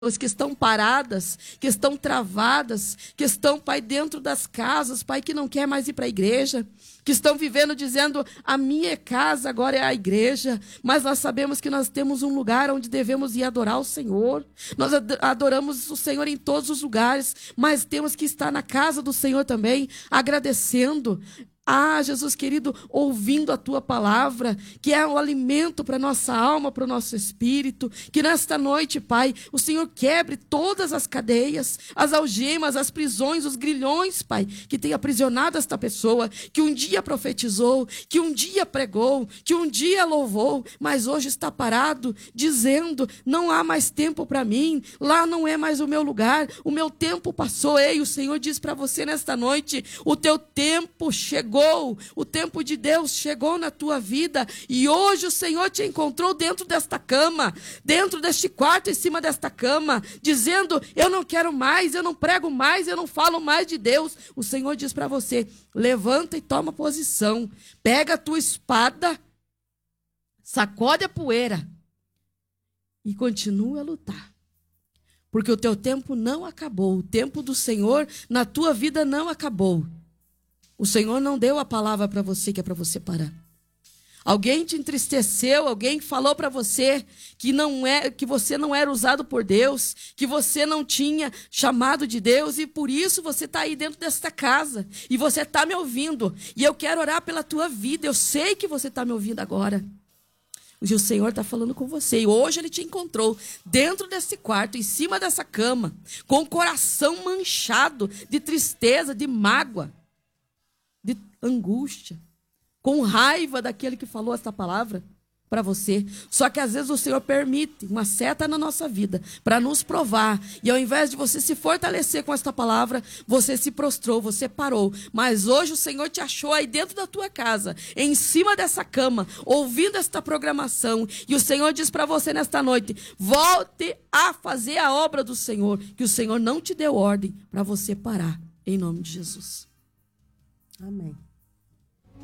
que estão paradas, que estão travadas, que estão, Pai, dentro das casas, Pai, que não quer mais ir para a igreja, que estão vivendo dizendo, a minha casa agora é a igreja, mas nós sabemos que nós temos um lugar onde devemos ir adorar o Senhor, nós adoramos o Senhor em todos os lugares, mas temos que estar na casa do Senhor também, agradecendo, Jesus querido, ouvindo a Tua palavra, que é o alimento para a nossa alma, para o nosso espírito, que nesta noite, Pai, o Senhor quebre todas as cadeias, as algemas, as prisões, os grilhões, Pai, que tem aprisionado esta pessoa, que um dia profetizou, que um dia pregou, que um dia louvou, mas hoje está parado, dizendo, não há mais tempo para mim, lá não é mais o meu lugar, o meu tempo passou. Ei, o Senhor diz para você nesta noite, o teu tempo chegou, o tempo de Deus chegou na tua vida e hoje o Senhor te encontrou dentro desta cama, dentro deste quarto, em cima desta cama, dizendo, eu não quero mais, eu não prego mais, eu não falo mais de Deus. O Senhor diz para você, levanta e toma posição, pega a tua espada, sacode a poeira e continua a lutar. Porque o teu tempo não acabou, o tempo do Senhor na tua vida não acabou. O Senhor não deu a palavra para você que é para você parar. Alguém te entristeceu, alguém falou para você que você não era usado por Deus, que você não tinha chamado de Deus e por isso você está aí dentro desta casa e você está me ouvindo. E eu quero orar pela tua vida, eu sei que você está me ouvindo agora. E o Senhor está falando com você. E hoje Ele te encontrou dentro desse quarto, em cima dessa cama, com o coração manchado de tristeza, de mágoa, de angústia, com raiva daquele que falou essa palavra para você. Só que às vezes o Senhor permite uma seta na nossa vida para nos provar. E ao invés de você se fortalecer com esta palavra, você se prostrou, você parou. Mas hoje o Senhor te achou aí dentro da tua casa, em cima dessa cama, ouvindo esta programação. E o Senhor diz para você nesta noite, volte a fazer a obra do Senhor, que o Senhor não te deu ordem para você parar, em nome de Jesus. Amém.